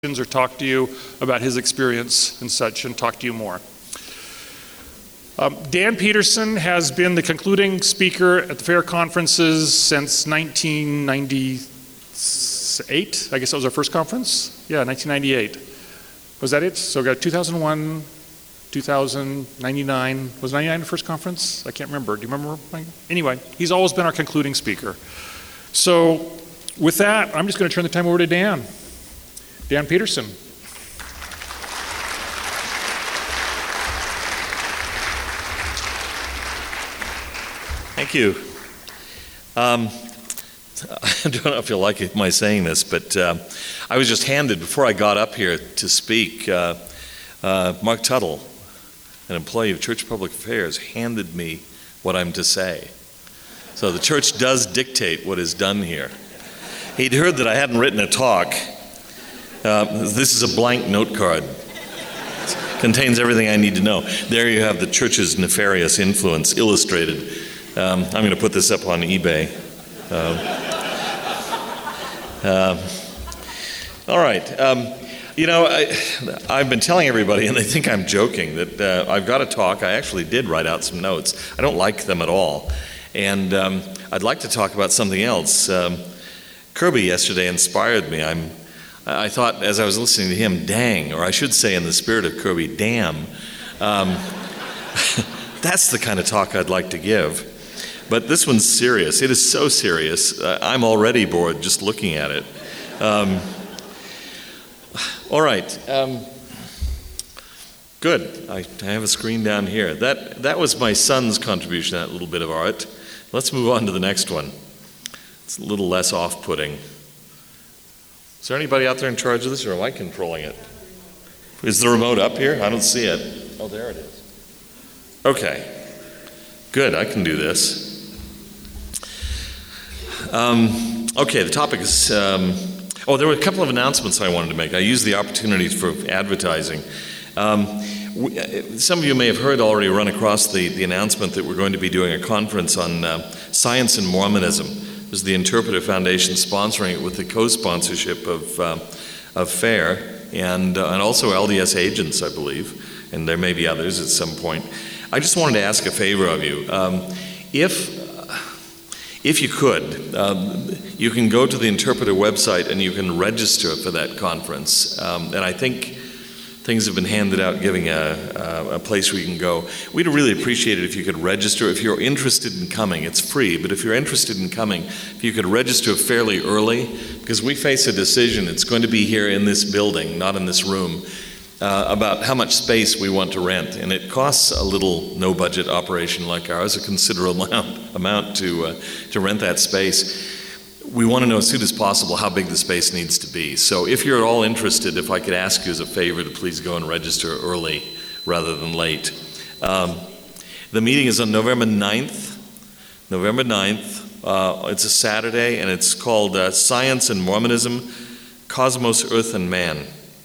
or talk to you about his experience and such, and talk to you more. Dan Peterson has been the concluding speaker at the fair conferences since 1998. I guess that was our first conference? Yeah, 1998. Was that it? So we got 2001, 2000, 99. Was 99 the first conference? I can't remember. Do you remember? Anyway, he's always been our concluding speaker. So with that, I'm just going to turn the time over to Dan. Dan Peterson. Thank you. I don't know if you'll like my saying this, but I was just handed, before I got up here to speak, Mark Tuttle, an employee of Church Public Affairs, handed me what I'm to say. So the church does dictate what is done here. He'd heard that I hadn't written a talk. This is a blank note card. It contains everything I need to know. There you have the church's nefarious influence illustrated. I'm going to put this up on eBay. All right. I've been telling everybody, and they think I'm joking, that I've got a talk. I actually did write out some notes. I don't like them at all. And I'd like to talk about something else. Kirby yesterday inspired me. I thought, as I was listening to him, dang, or I should say in the spirit of Kirby, damn. That's the kind of talk I'd like to give. But this one's serious. It is so serious. I'm already bored just looking at it. All right. Good. I have a screen down here. That was my son's contribution, that little bit of art. Let's move on to the next one. It's a little less off-putting. Is there anybody out there in charge of this, or am I controlling it? Is the remote up here? I don't see it. Oh, there it is. Okay. Good, I can do this. Okay, the topic is... there were a couple of announcements I wanted to make. I used the opportunity for advertising. Some of you may have heard already, run across the announcement that we're going to be doing a conference on science and Mormonism. There's the Interpreter Foundation sponsoring it with the co-sponsorship of FAIR and also LDS agents, I believe, and there may be others at some point. I just wanted to ask a favor of you. If you could, you can go to the Interpreter website and you can register for that conference. And I think things have been handed out giving a place where you can go. We'd really appreciate it if you could register. If you're interested in coming, it's free, but if you're interested in coming, if you could register fairly early, because we face a decision. It's going to be here in this building, not in this room, about how much space we want to rent. And it costs a little no-budget operation like ours, a considerable amount to rent that space. We want to know as soon as possible how big the space needs to be. So if you're at all interested, if I could ask you as a favor to please go and register early rather than late. The meeting is on November 9th. November 9th. It's a Saturday, and it's called Science and Mormonism, Cosmos, Earth, and Man.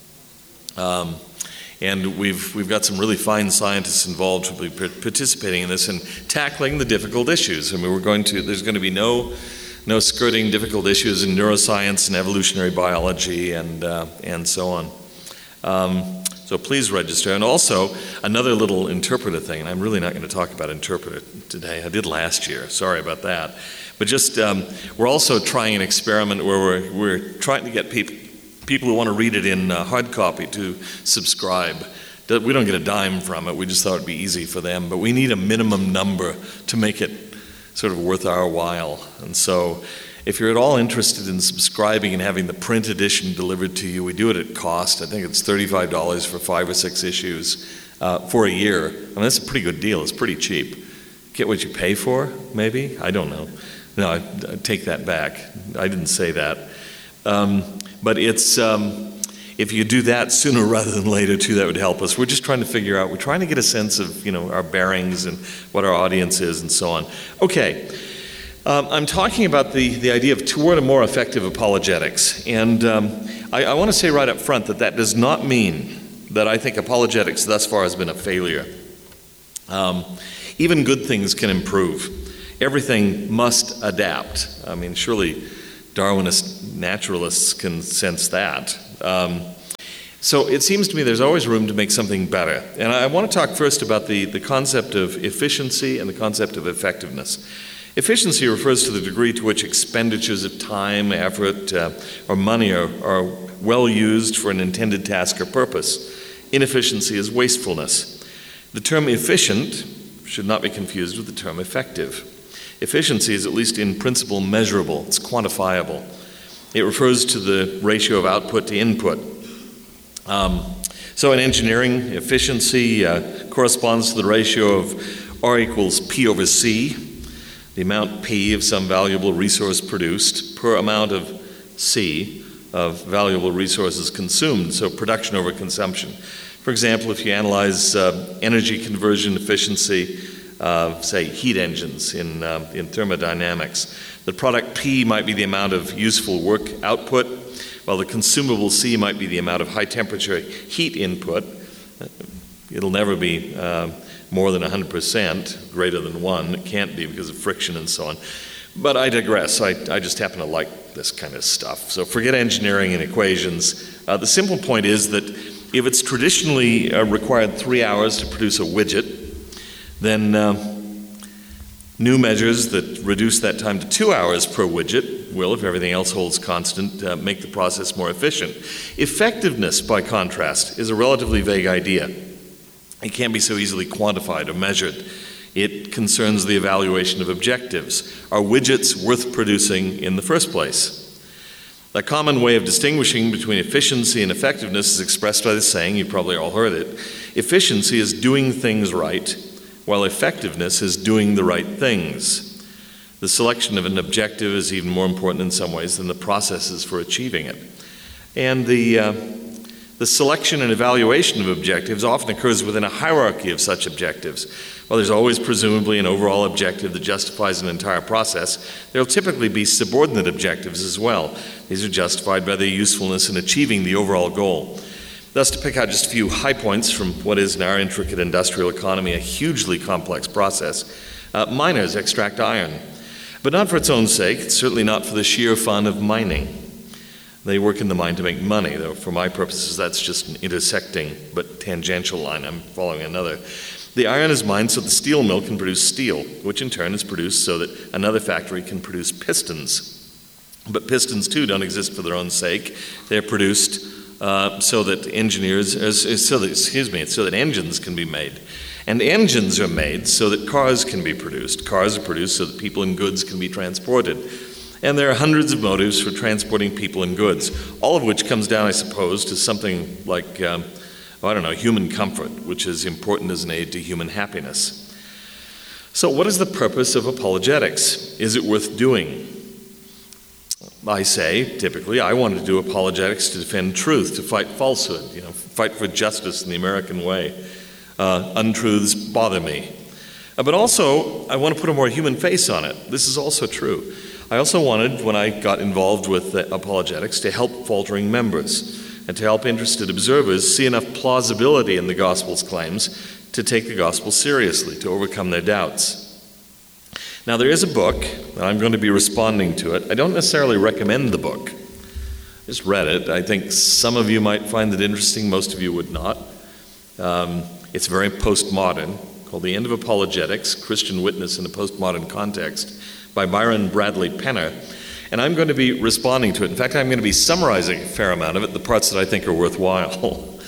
And we've got some really fine scientists involved who will be participating in this and tackling the difficult issues. I mean, there's going to be no skirting difficult issues in neuroscience and evolutionary biology and so on. So please register. And also, another little interpreter thing, and I'm really not going to talk about interpreter today. I did last year. Sorry about that. But just, we're also trying an experiment where we're trying to get people who want to read it in hard copy to subscribe. We don't get a dime from it. We just thought it'd be easy for them. But we need a minimum number to make it sort of worth our while. And so if you're at all interested in subscribing and having the print edition delivered to you, we do it at cost. I think it's $35 for 5 or 6 issues for a year. I mean, that's a pretty good deal. It's pretty cheap. Get what you pay for, maybe? I don't know. No, I take that back. I didn't say that. But it's... if you do that sooner rather than later, too, that would help us. We're just trying to figure out, we're trying to get a sense of, our bearings and what our audience is and so on. Okay, I'm talking about the idea of toward a more effective apologetics. And I want to say right up front that does not mean that I think apologetics thus far has been a failure. Even good things can improve. Everything must adapt. I mean, surely Darwinist naturalists can sense that. So it seems to me there's always room to make something better. And I want to talk first about the concept of efficiency and the concept of effectiveness. Efficiency refers to the degree to which expenditures of time, effort, or money are well used for an intended task or purpose. Inefficiency is wastefulness. The term efficient should not be confused with the term effective. Efficiency is, at least in principle, measurable. It's quantifiable. It refers to the ratio of output to input. So in engineering, efficiency corresponds to the ratio of R equals P over C, the amount P of some valuable resource produced per amount of C of valuable resources consumed, so production over consumption. For example, if you analyze energy conversion efficiency of, say, heat engines in thermodynamics, the product P might be the amount of useful work output, while the consumable C might be the amount of high temperature heat input. It'll never be more than 100%, greater than 1. It can't be because of friction and so on. But I digress. I just happen to like this kind of stuff. So forget engineering and equations. The simple point is that if it's traditionally required 3 hours to produce a widget, then new measures that reduce that time to 2 hours per widget will, if everything else holds constant, make the process more efficient. Effectiveness, by contrast, is a relatively vague idea. It can't be so easily quantified or measured. It concerns the evaluation of objectives. Are widgets worth producing in the first place? A common way of distinguishing between efficiency and effectiveness is expressed by the saying, you probably all heard it: efficiency is doing things right, while effectiveness is doing the right things. The selection of an objective is even more important in some ways than the processes for achieving it. And the selection and evaluation of objectives often occurs within a hierarchy of such objectives. While there's always presumably an overall objective that justifies an entire process, there will typically be subordinate objectives as well. These are justified by their usefulness in achieving the overall goal. Thus, to pick out just a few high points from what is in our intricate industrial economy a hugely complex process, miners extract iron, but not for its own sake. It's certainly not for the sheer fun of mining. They work in the mine to make money, though for my purposes that's just an intersecting but tangential line. I'm following another. The iron is mined so the steel mill can produce steel, which in turn is produced so that another factory can produce pistons. But pistons too don't exist for their own sake. They're produced so that engines can be made. And engines are made so that cars can be produced. Cars are produced so that people and goods can be transported. And there are hundreds of motives for transporting people and goods, all of which comes down, I suppose, to something like, human comfort, which is important as an aid to human happiness. So what is the purpose of apologetics? Is it worth doing? I say, typically, I want to do apologetics to defend truth, to fight falsehood, fight for justice in the American way. Untruths bother me. But also, I want to put a more human face on it. This is also true. I also wanted, when I got involved with apologetics, to help faltering members and to help interested observers see enough plausibility in the gospel's claims to take the gospel seriously, to overcome their doubts. Now, there is a book, and I'm going to be responding to it. I don't necessarily recommend the book. I just read it. I think some of you might find it interesting, most of you would not. It's very postmodern, called The End of Apologetics, Christian Witness in a Postmodern Context, by Byron Bradley Penner, and I'm going to be responding to it. In fact, I'm going to be summarizing a fair amount of it, the parts that I think are worthwhile.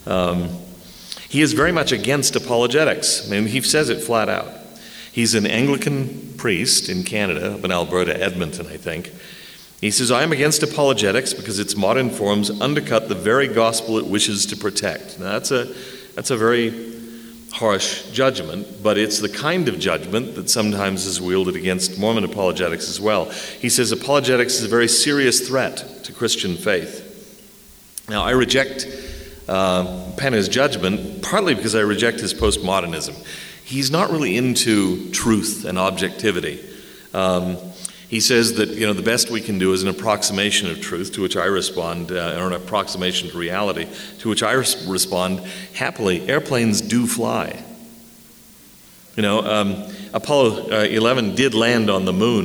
He is very much against apologetics. I mean, he says it flat out. He's an Anglican priest in Canada, up in Alberta, Edmonton, I think. He says, I am against apologetics because its modern forms undercut the very gospel it wishes to protect. Now, that's a very harsh judgment, but it's the kind of judgment that sometimes is wielded against Mormon apologetics as well. He says apologetics is a very serious threat to Christian faith. Now, I reject Penner's judgment partly because I reject his postmodernism. He's not really into truth and objectivity. He says that the best we can do is an approximation of truth, to which I respond, or an approximation to reality, to which I respond happily. Airplanes do fly. Apollo 11 did land on the moon.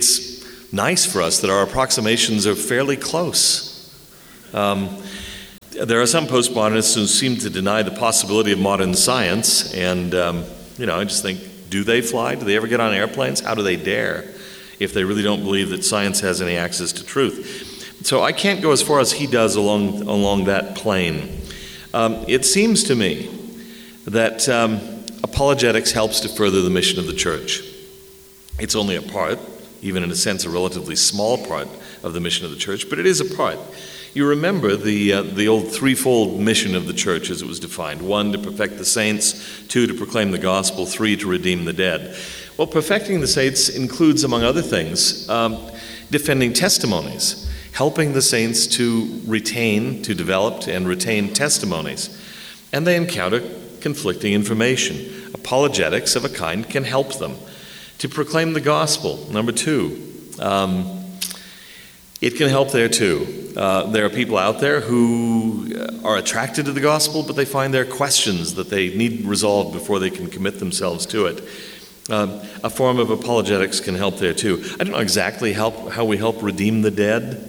It's nice for us that our approximations are fairly close. There are some postmodernists who seem to deny the possibility of modern science, and I just think, do they fly? Do they ever get on airplanes? How do they dare if they really don't believe that science has any access to truth? So I can't go as far as he does along that plane. It seems to me that apologetics helps to further the mission of the church. It's only a part, even in a sense a relatively small part of the mission of the church, but it is a part. You remember the old threefold mission of the church as it was defined. 1, to perfect the saints. 2, to proclaim the gospel. 3, to redeem the dead. Well, perfecting the saints includes, among other things, defending testimonies, helping the saints to develop and retain testimonies. And they encounter conflicting information. Apologetics of a kind can help them. To proclaim the gospel, number 2, it can help there too. There are people out there who are attracted to the gospel, but they find there are questions that they need resolved before they can commit themselves to it. A form of apologetics can help there too. I don't know exactly how we help redeem the dead.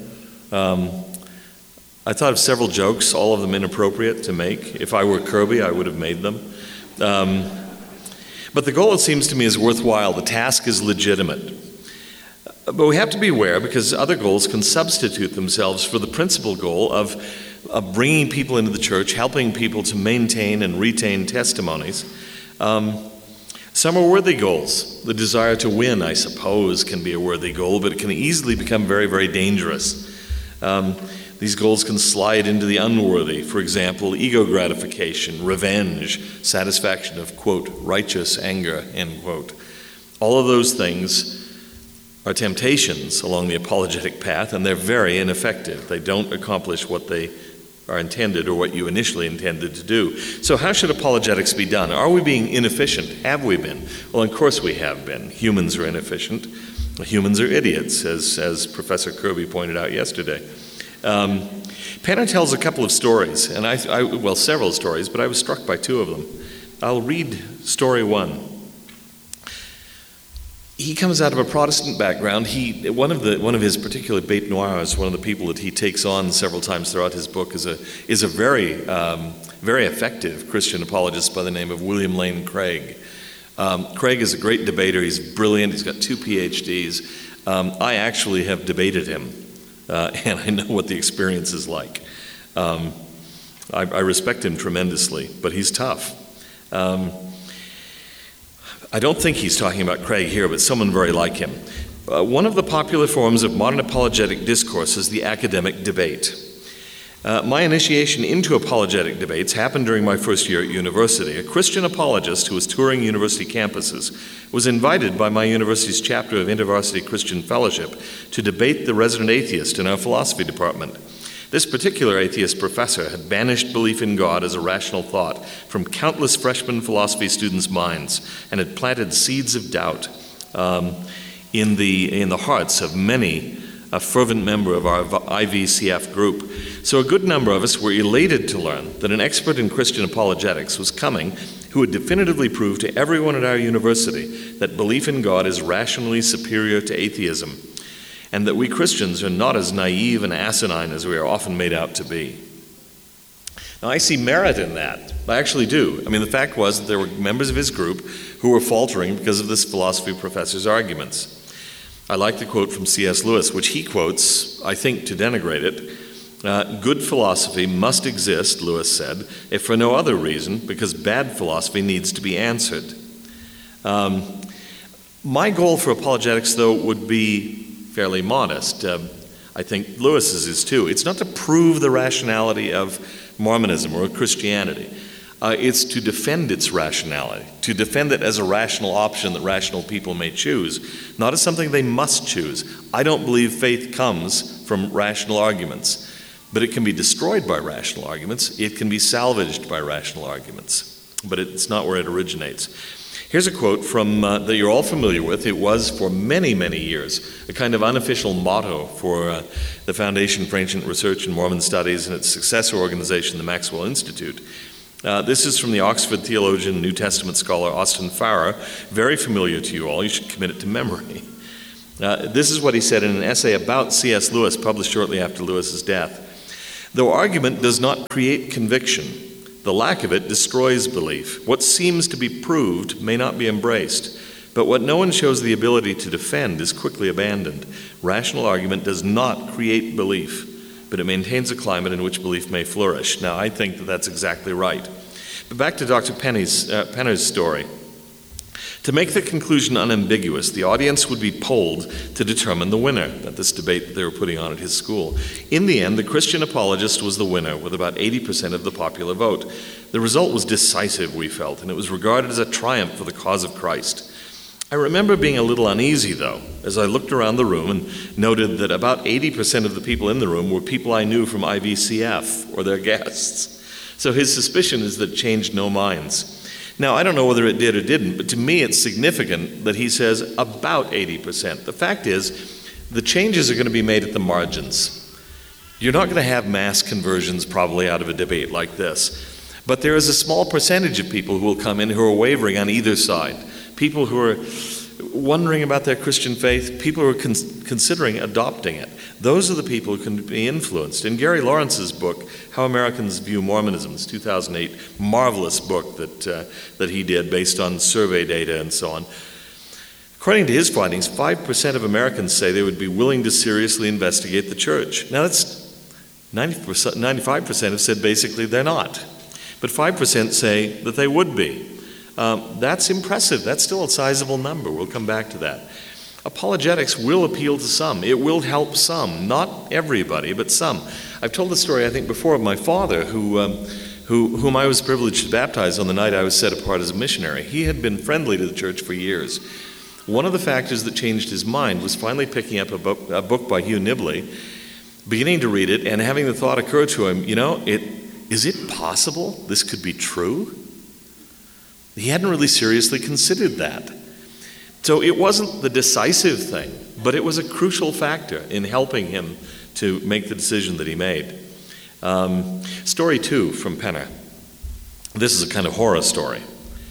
I thought of several jokes, all of them inappropriate to make. If I were Kirby, I would have made them. But the goal, it seems to me, is worthwhile. The task is legitimate. But we have to be aware, because other goals can substitute themselves for the principal goal of bringing people into the church, helping people to maintain and retain testimonies. Some are worthy goals. The desire to win, I suppose, can be a worthy goal, but it can easily become very, very dangerous. These goals can slide into the unworthy. For example, ego gratification, revenge, satisfaction of, quote, righteous anger, end quote. All of those things are temptations along the apologetic path, and they're very ineffective. They don't accomplish what they are intended or what you initially intended to do. So how should apologetics be done? Are we being inefficient? Have we been? Well, of course we have been. Humans are inefficient. Humans are idiots, as Professor Kirby pointed out yesterday. Penner tells a couple of stories, and several stories, but I was struck by 2 of them. I'll read story 1. He comes out of a Protestant background. One of his particular bête noires, one of the people that he takes on several times throughout his book, is a very very effective Christian apologist by the name of William Lane Craig. Craig is a great debater. He's brilliant. He's got 2 PhDs. I actually have debated him, and I know what the experience is like. I respect him tremendously, but he's tough. I don't think he's talking about Craig here, but someone very like him. One of the popular forms of modern apologetic discourse is the academic debate. My initiation into apologetic debates happened during my first year at university. A Christian apologist who was touring university campuses was invited by my university's chapter of InterVarsity Christian Fellowship to debate the resident atheist in our philosophy department. This particular atheist professor had banished belief in God as a rational thought from countless freshman philosophy students' minds and had planted seeds of doubt in the hearts of many a fervent member of our IVCF group. So a good number of us were elated to learn that an expert in Christian apologetics was coming who would definitively prove to everyone at our university that belief in God is rationally superior to atheism, and that we Christians are not as naive and asinine as we are often made out to be. Now, I see merit in that. I actually do. I mean, the fact was that there were members of his group who were faltering because of this philosophy professor's arguments. I like the quote from C.S. Lewis, which he quotes, I think, to denigrate it. Good philosophy must exist, Lewis said, if for no other reason, because bad philosophy needs to be answered. My goal for apologetics, though, would be fairly modest. I think Lewis's is too. It's not to prove the rationality of Mormonism or Christianity. It's to defend its rationality, to defend it as a rational option that rational people may choose, not as something they must choose. I don't believe faith comes from rational arguments, but it can be destroyed by rational arguments. It can be salvaged by rational arguments, but it's not where it originates. Here's a quote from that you're all familiar with. It was for many, many years a kind of unofficial motto for the Foundation for Ancient Research in Mormon Studies and its successor organization, the Maxwell Institute. This is from the Oxford theologian, New Testament scholar Austin Farrer, very familiar to you all. You should commit it to memory. This is what he said in an essay about C.S. Lewis, published shortly after Lewis's death. Though argument does not create conviction, the lack of it destroys belief. What seems to be proved may not be embraced, but what no one shows the ability to defend is quickly abandoned. Rational argument does not create belief, but it maintains a climate in which belief may flourish. Now, I think that that's exactly right. But back to Dr. Penner's story. To make the conclusion unambiguous, the audience would be polled to determine the winner at this debate that they were putting on at his school. In the end, the Christian apologist was the winner with about 80% of the popular vote. The result was decisive, we felt, and it was regarded as a triumph for the cause of Christ. I remember being a little uneasy, though, as I looked around the room and noted that about 80% of the people in the room were people I knew from IVCF or their guests. So his suspicion is that it changed no minds. Now, I don't know whether it did or didn't, but to me it's significant that he says about 80%. The fact is, the changes are going to be made at the margins. You're not going to have mass conversions probably out of a debate like this. But there is a small percentage of people who will come in who are wavering on either side. People who are wondering about their Christian faith, people who are considering adopting it. Those are the people who can be influenced. In Gary Lawrence's book, How Americans View Mormonism, this 2008 marvelous book that he did based on survey data and so on. According to his findings, 5% of Americans say they would be willing to seriously investigate the church. Now that's 95% have said basically they're not. But 5% say that they would be. That's impressive. That's still a sizable number. We'll come back to that. Apologetics will appeal to some. It will help some. Not everybody, but some. I've told the story, I think, before of my father, whom I was privileged to baptize on the night I was set apart as a missionary. He had been friendly to the church for years. One of the factors that changed his mind was finally picking up a book by Hugh Nibley, beginning to read it, and having the thought occur to him, is it possible this could be true? He hadn't really seriously considered that. So it wasn't the decisive thing, but it was a crucial factor in helping him to make the decision that he made. Story 2 from Penner. This is a kind of horror story.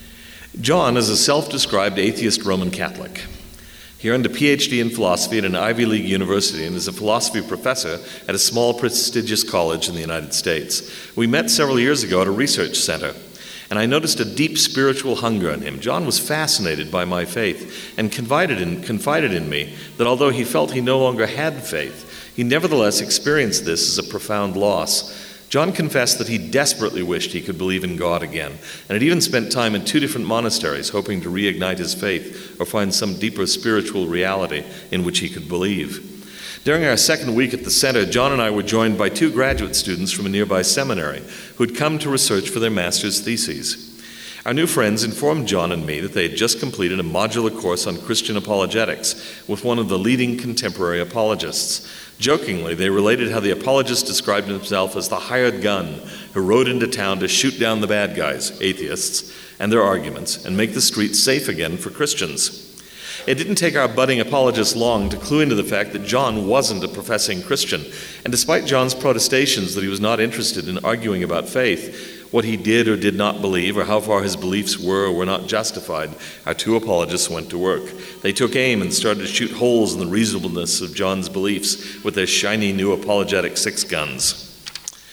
John is a self-described atheist Roman Catholic. He earned a PhD in philosophy at an Ivy League university and is a philosophy professor at a small prestigious college in the United States. We met several years ago at a research center, and I noticed a deep spiritual hunger in him. John was fascinated by my faith and confided in me that although he felt he no longer had faith, he nevertheless experienced this as a profound loss. John confessed that he desperately wished he could believe in God again, and had even spent time in 2 different monasteries hoping to reignite his faith or find some deeper spiritual reality in which he could believe. During our second week at the center, John and I were joined by 2 graduate students from a nearby seminary who had come to research for their master's theses. Our new friends informed John and me that they had just completed a modular course on Christian apologetics with one of the leading contemporary apologists. Jokingly, they related how the apologist described himself as the hired gun who rode into town to shoot down the bad guys, atheists, and their arguments, and make the streets safe again for Christians. It didn't take our budding apologist long to clue into the fact that John wasn't a professing Christian, and despite John's protestations that he was not interested in arguing about faith, what he did or did not believe, or how far his beliefs were or were not justified, our 2 apologists went to work. They took aim and started to shoot holes in the reasonableness of John's beliefs with their shiny new apologetic 6 guns.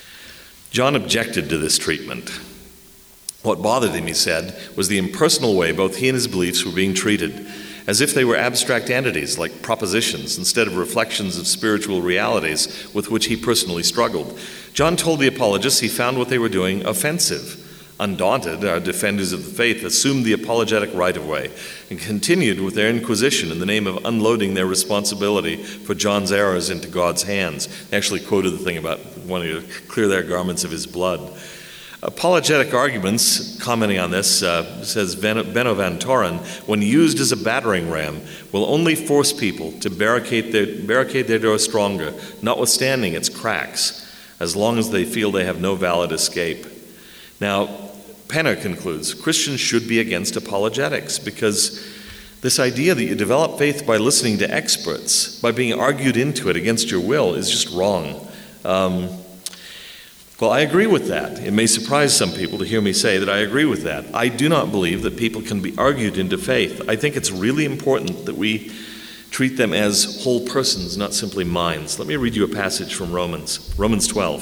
John objected to this treatment. What bothered him, he said, was the impersonal way both he and his beliefs were being treated, as if they were abstract entities like propositions instead of reflections of spiritual realities with which he personally struggled. John told the apologists he found what they were doing offensive. Undaunted, our defenders of the faith assumed the apologetic right-of-way and continued with their inquisition in the name of unloading their responsibility for John's errors into God's hands. They actually quoted the thing about wanting to clear their garments of his blood. Apologetic arguments, commenting on this, says Benno van Toren, when used as a battering ram, will only force people to barricade their door stronger, notwithstanding its cracks, as long as they feel they have no valid escape. Now, Penner concludes, Christians should be against apologetics because this idea that you develop faith by listening to experts, by being argued into it against your will, is just wrong. Well, I agree with that. It may surprise some people to hear me say that I agree with that. I do not believe that people can be argued into faith. I think it's really important that we treat them as whole persons, not simply minds. Let me read you a passage from Romans 12.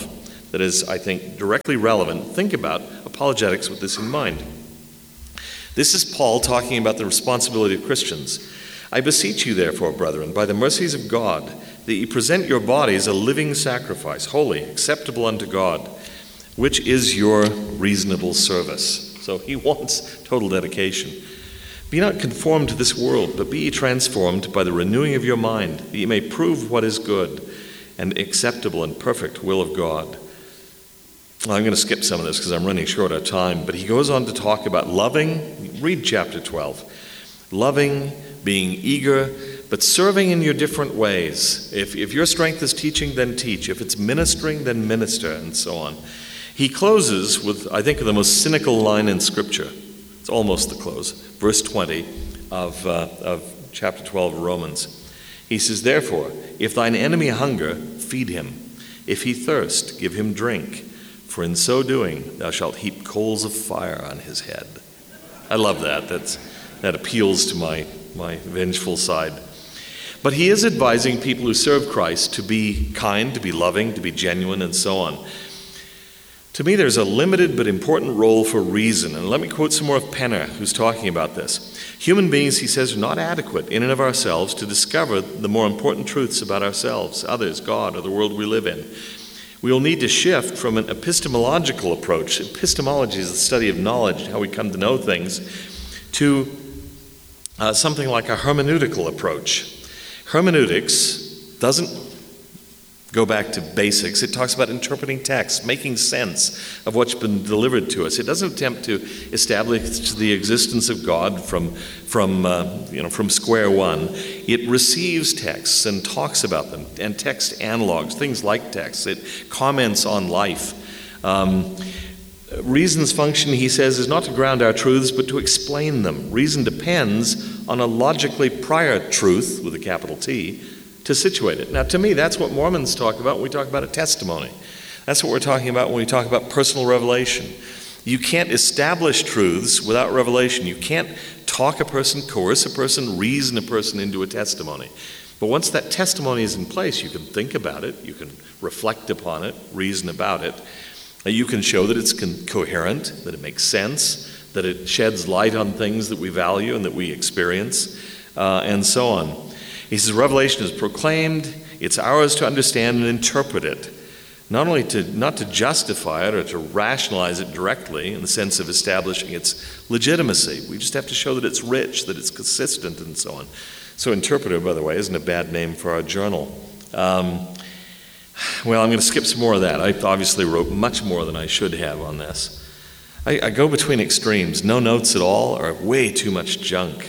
that is, I think, directly relevant. Think about apologetics with this in mind. This is Paul talking about the responsibility of Christians. I beseech you, therefore, brethren, by the mercies of God, that ye present your bodies a living sacrifice, holy, acceptable unto God, which is your reasonable service. So he wants total dedication. Be not conformed to this world, but be ye transformed by the renewing of your mind, that ye may prove what is good and acceptable and perfect will of God. Well, I'm going to skip some of this because I'm running short of time, but he goes on to talk about loving. Read chapter 12. Loving, being eager, but serving in your different ways. If your strength is teaching, then teach. If it's ministering, then minister, and so on. He closes with, I think, the most cynical line in Scripture. It's almost the close. Verse 20 of chapter 12 of Romans. He says, therefore, if thine enemy hunger, feed him. If he thirst, give him drink. For in so doing, thou shalt heap coals of fire on his head. I love that. That appeals to my vengeful side. But he is advising people who serve Christ to be kind, to be loving, to be genuine, and so on. To me, there's a limited but important role for reason. And let me quote some more of Penner, who's talking about this. Human beings, he says, are not adequate in and of ourselves to discover the more important truths about ourselves, others, God, or the world we live in. We will need to shift from an epistemological approach. Epistemology is the study of knowledge, how we come to know things, to something like a hermeneutical approach. Hermeneutics doesn't go back to basics. It talks about interpreting text, making sense of what's been delivered to us. It doesn't attempt to establish the existence of God from square one. It receives texts and talks about them, and text analogs, things like text. It comments on life. Reason's function, he says, is not to ground our truths, but to explain them. Reason depends on a logically prior truth, with a capital T, to situate it. Now, to me, that's what Mormons talk about when we talk about a testimony. That's what we're talking about when we talk about personal revelation. You can't establish truths without revelation. You can't talk a person, coerce a person, reason a person into a testimony. But once that testimony is in place, you can think about it, you can reflect upon it, reason about it. You can show that it's coherent, that it makes sense, that it sheds light on things that we value and that we experience, and so on. He says, revelation is proclaimed, it's ours to understand and interpret it. Not to justify it or to rationalize it directly in the sense of establishing its legitimacy. We just have to show that it's rich, that it's consistent, and so on. So interpreter, by the way, isn't a bad name for our journal. Well, I'm going to skip some more of that. I obviously wrote much more than I should have on this. I go between extremes, no notes at all or way too much junk.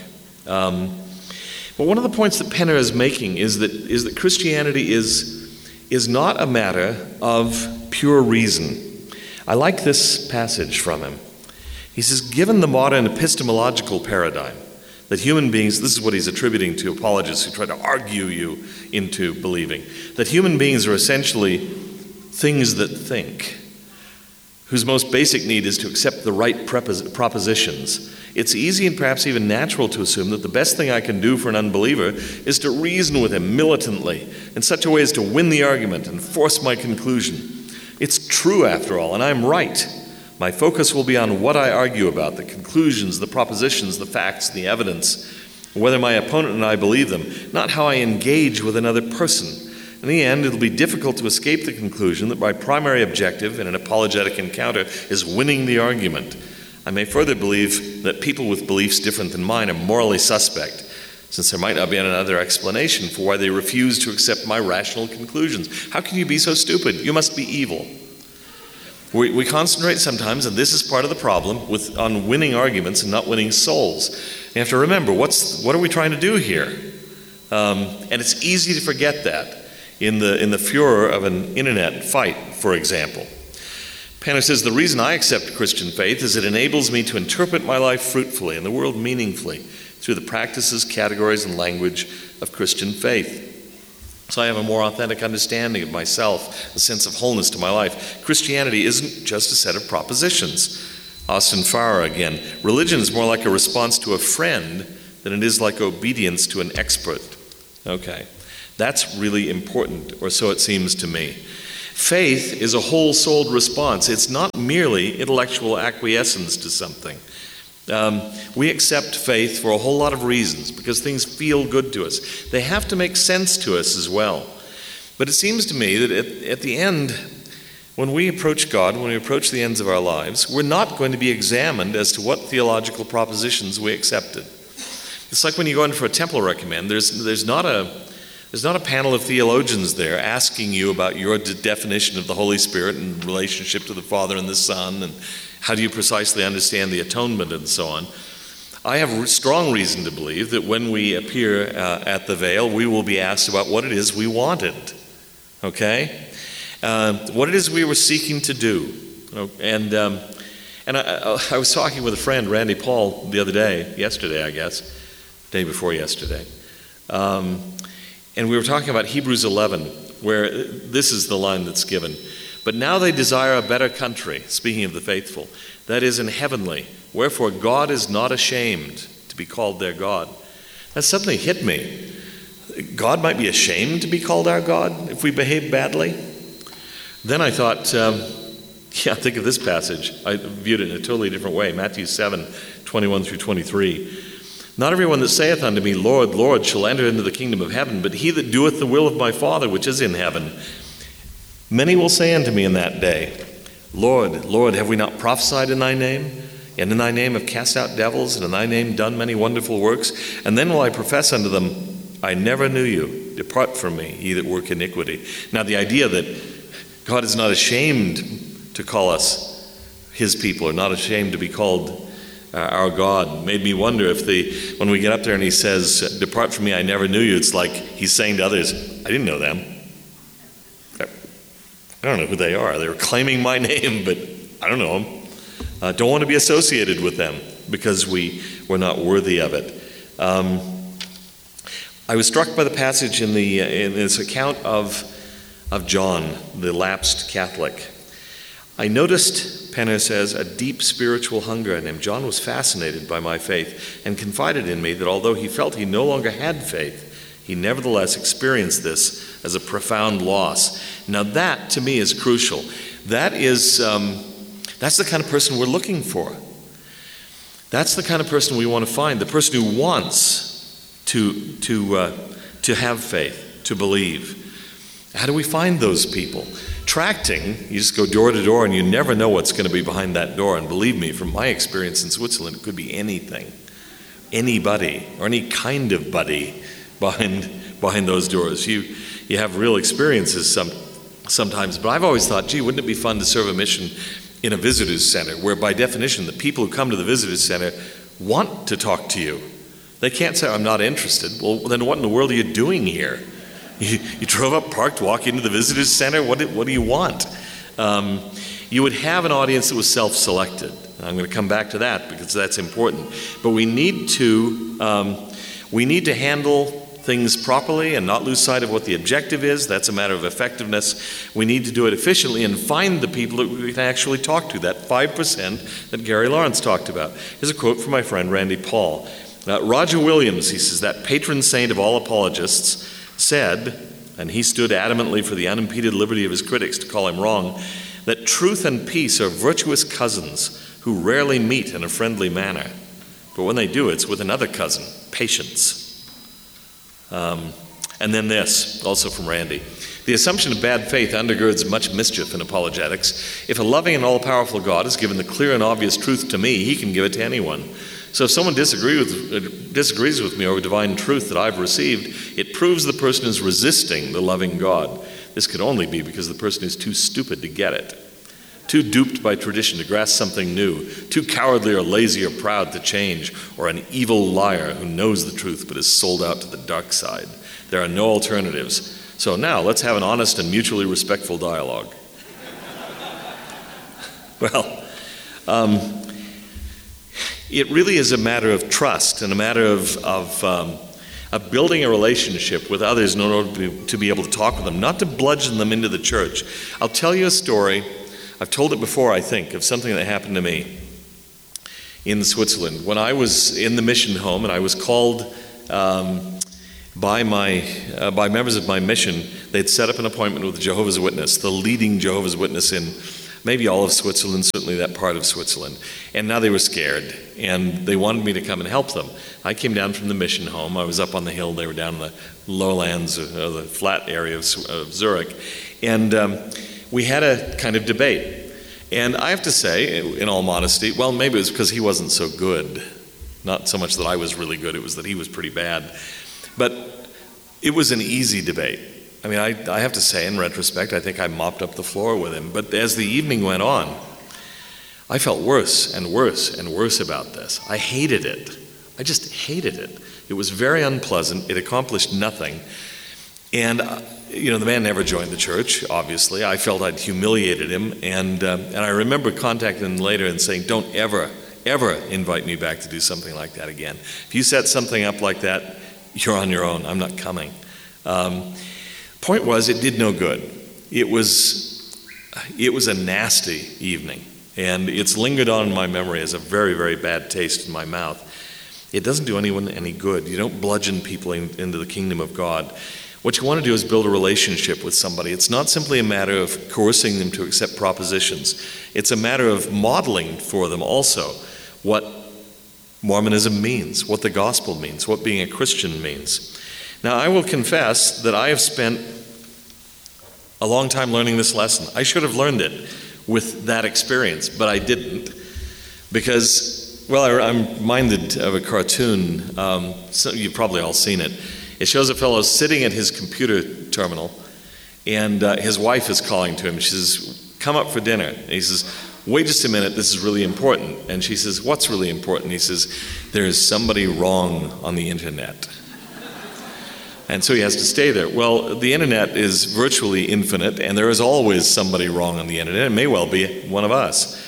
But one of the points that Penner is making is that Christianity is not a matter of pure reason. I like this passage from him. He says, given the modern epistemological paradigm, that human beings, this is what he's attributing to apologists who try to argue you into believing, that human beings are essentially things that think, whose most basic need is to accept the right propositions. It's easy and perhaps even natural to assume that the best thing I can do for an unbeliever is to reason with him militantly in such a way as to win the argument and force my conclusion. It's true, after all, and I'm right. My focus will be on what I argue about, the conclusions, the propositions, the facts, the evidence, whether my opponent and I believe them, not how I engage with another person. In the end, it'll be difficult to escape the conclusion that my primary objective in an apologetic encounter is winning the argument. I may further believe that people with beliefs different than mine are morally suspect, since there might not be another explanation for why they refuse to accept my rational conclusions. How can you be so stupid? You must be evil. We concentrate sometimes, and this is part of the problem, on winning arguments and not winning souls. You have to remember, what are we trying to do here? And it's easy to forget that in the furor of an internet fight, for example. Penner says, the reason I accept Christian faith is it enables me to interpret my life fruitfully and the world meaningfully through the practices, categories, and language of Christian faith. So I have a more authentic understanding of myself, a sense of wholeness to my life. Christianity isn't just a set of propositions. Austin Farrer again. Religion is more like a response to a friend than it is like obedience to an expert. Okay. That's really important, or so it seems to me. Faith is a whole-souled response. It's not merely intellectual acquiescence to something. We accept faith for a whole lot of reasons, because things feel good to us. They have to make sense to us as well. But it seems to me that at the end, when we approach God, when we approach the ends of our lives, we're not going to be examined as to what theological propositions we accepted. It's like when you go in for a temple recommend, there's not a panel of theologians there asking you about your definition of the Holy Spirit and relationship to the Father and the Son, and how do you precisely understand the atonement and so on. I have strong reason to believe that when we appear at the veil, we will be asked about what it is we wanted, okay? What it is we were seeking to do. And I was talking with a friend, Randy Paul, the other day, yesterday I guess, day before yesterday. And we were talking about Hebrews 11, where this is the line that's given. But now they desire a better country, speaking of the faithful, that is in heavenly. Wherefore God is not ashamed to be called their God. That suddenly hit me. God might be ashamed to be called our God if we behave badly. Then I thought, think of this passage. I viewed it in a totally different way. Matthew 7, 21 through 23. Not everyone that saith unto me, Lord, Lord, shall enter into the kingdom of heaven, but he that doeth the will of my Father which is in heaven. Many will say unto me in that day, Lord, Lord, have we not prophesied in thy name? And in thy name have cast out devils, and in thy name done many wonderful works? And then will I profess unto them, I never knew you. Depart from me, ye that work iniquity. Now the idea that God is not ashamed to call us his people, or not ashamed to be called our God, made me wonder if when we get up there and he says, depart from me, I never knew you, it's like he's saying to others, I didn't know them. I don't know who they are. They were claiming my name, but I don't know them. Don't want to be associated with them because we were not worthy of it. I was struck by the passage in this account of John, the lapsed Catholic. I noticed, Penner says, a deep spiritual hunger in him. John was fascinated by my faith and confided in me that although he felt he no longer had faith, he nevertheless experienced this as a profound loss. Now that, to me, is crucial. That's the kind of person we're looking for. That's the kind of person we want to find, the person who wants to have faith, to believe. How do we find those people? Tracting, you just go door to door and you never know what's going to be behind that door. And believe me, from my experience in Switzerland, it could be anything, anybody, or any kind of buddy behind those doors. You have real experiences sometimes, but I've always thought, gee, wouldn't it be fun to serve a mission in a visitor's center, where by definition the people who come to the visitor's center want to talk to you. They can't say, I'm not interested. Well, then what in the world are you doing here? You drove up, parked, walked into the visitor's center. What do you want? You would have an audience that was self-selected. I'm going to come back to that because that's important. But we need to handle things properly and not lose sight of what the objective is. That's a matter of effectiveness. We need to do it efficiently and find the people that we can actually talk to, that 5% that Gary Lawrence talked about. Here's a quote from my friend Randy Paul. Roger Williams, he says, that patron saint of all apologists, said, and he stood adamantly for the unimpeded liberty of his critics to call him wrong, that truth and peace are virtuous cousins who rarely meet in a friendly manner. But when they do, it's with another cousin, patience. And then this, also from Randy. The assumption of bad faith undergirds much mischief in apologetics. If a loving and all-powerful God has given the clear and obvious truth to me, he can give it to anyone. So if someone disagrees with me over divine truth that I've received, it proves the person is resisting the loving God. This could only be because the person is too stupid to get it, too duped by tradition to grasp something new, too cowardly or lazy or proud to change, or an evil liar who knows the truth but is sold out to the dark side. There are no alternatives. So now let's have an honest and mutually respectful dialogue. Well, it really is a matter of trust and a matter of building a relationship with others in order to be able to talk with them, not to bludgeon them into the church. I'll tell you a story. I've told it before, I think, of something that happened to me in Switzerland. When I was in the mission home and I was called by members of my mission. They'd set up an appointment with a Jehovah's Witness, the leading Jehovah's Witness in maybe all of Switzerland, certainly that part of Switzerland. And now they were scared, and they wanted me to come and help them. I came down from the mission home. I was up on the hill. They were down in the lowlands, the flat area of Zurich. And we had a kind of debate. And I have to say, in all modesty, well, maybe it was because he wasn't so good. Not so much that I was really good, it was that he was pretty bad. But it was an easy debate. I mean, I have to say, in retrospect, I think I mopped up the floor with him. But as the evening went on, I felt worse and worse and worse about this. I hated it. I just hated it. It was very unpleasant. It accomplished nothing. And, the man never joined the church, obviously. I felt I'd humiliated him. And I remember contacting him later and saying, don't ever invite me back to do something like that again. If you set something up like that, you're on your own. I'm not coming. Point was, it did no good. It was a nasty evening, and it's lingered on in my memory as a very, very bad taste in my mouth. It doesn't do anyone any good. You don't bludgeon people into the kingdom of God. What you want to do is build a relationship with somebody. It's not simply a matter of coercing them to accept propositions. It's a matter of modeling for them also what Mormonism means, what the gospel means, what being a Christian means. Now, I will confess that I have spent a long time learning this lesson. I should have learned it with that experience, but I didn't. Because, well, I'm reminded of a cartoon. So you've probably all seen it. It shows a fellow sitting at his computer terminal, and his wife is calling to him. She says, come up for dinner. And he says, wait just a minute, this is really important. And she says, what's really important? He says, there is somebody wrong on the internet. And so he has to stay there. Well, the internet is virtually infinite, and there is always somebody wrong on the internet. It may well be one of us.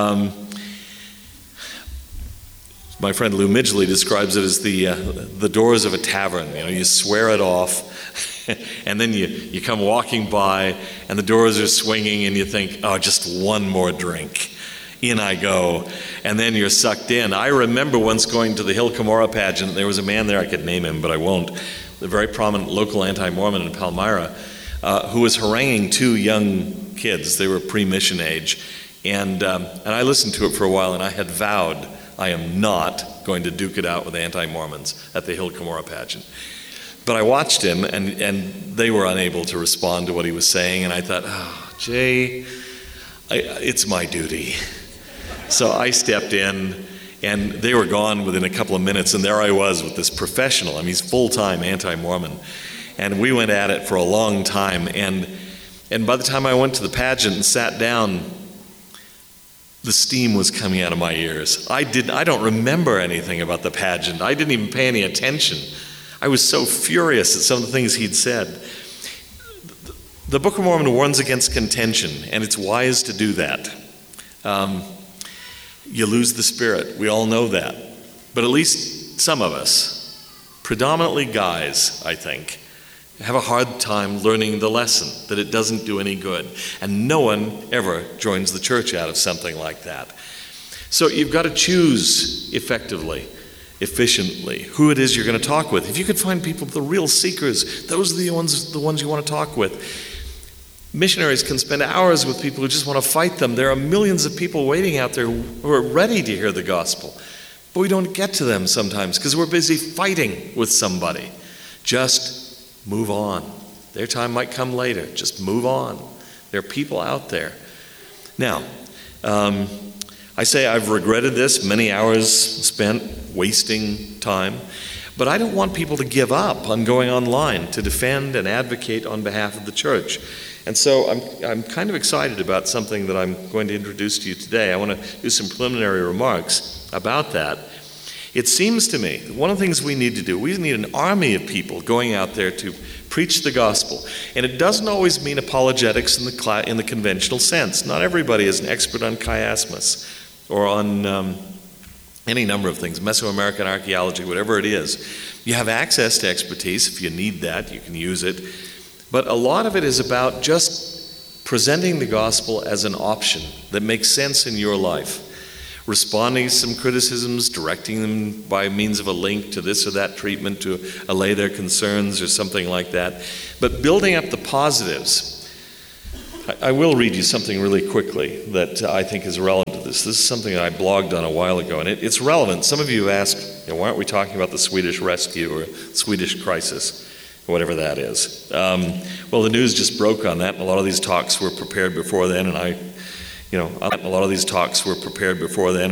My friend Lou Midgley describes it as the doors of a tavern. You swear it off, and then you come walking by, and the doors are swinging, and you think, oh, just one more drink. In I go, and then you're sucked in. I remember once going to the Hill Cumorah pageant. There was a man there, I could name him, but I won't, the very prominent local anti-Mormon in Palmyra, who was haranguing two young kids. They were pre-mission age, and I listened to it for a while, and I had vowed I am not going to duke it out with anti-Mormons at the Hill Cumorah pageant. But I watched him, and they were unable to respond to what he was saying, and I thought, oh, Jay, it's my duty. So I stepped in, and they were gone within a couple of minutes, and there I was with this professional. He's full-time anti-Mormon. And we went at it for a long time, and by the time I went to the pageant and sat down, the steam was coming out of my ears. I don't remember anything about the pageant. I didn't even pay any attention. I was so furious at some of the things he'd said. The Book of Mormon warns against contention, and it's wise to do that. You lose the spirit. We all know that. But at least some of us, predominantly guys, I think, have a hard time learning the lesson that it doesn't do any good. And no one ever joins the church out of something like that. So you've got to choose effectively, efficiently, who it is you're going to talk with. If you could find people, the real seekers, those are the ones you want to talk with. Missionaries can spend hours with people who just want to fight them. There are millions of people waiting out there who are ready to hear the gospel. But we don't get to them sometimes because we're busy fighting with somebody. Just move on. Their time might come later. Just move on. There are people out there. Now, I say I've regretted this, many hours spent wasting time, but I don't want people to give up on going online to defend and advocate on behalf of the church. And so I'm kind of excited about something that I'm going to introduce to you today. I want to do some preliminary remarks about that. It seems to me that one of the things we need to do, we need an army of people going out there to preach the gospel. And it doesn't always mean apologetics in the conventional sense. Not everybody is an expert on chiasmus or on any number of things, Mesoamerican archaeology, whatever it is. You have access to expertise. If you need that, you can use it. But a lot of it is about just presenting the gospel as an option that makes sense in your life, responding to some criticisms, directing them by means of a link to this or that treatment to allay their concerns or something like that. But building up the positives. I will read you something really quickly that I think is relevant to this. This is something I blogged on a while ago, and it's relevant. Some of you asked, why aren't we talking about the Swedish rescue or Swedish crisis, whatever that is? Well, the news just broke on that, and a lot of these talks were prepared before then,